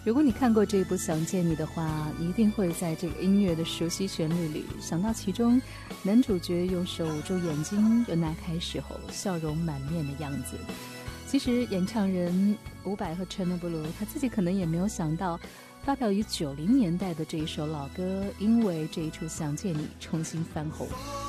如果你看过这部《想见你》的话，你一定会在这个音乐的熟悉旋律里想到其中男主角用手捂住眼睛又拿开时候笑容满面的样子。其实演唱人伍佰和陈能布鲁他自己可能也没有想到，发表于90年代的这一首老歌因为这一出《想见你》重新翻红。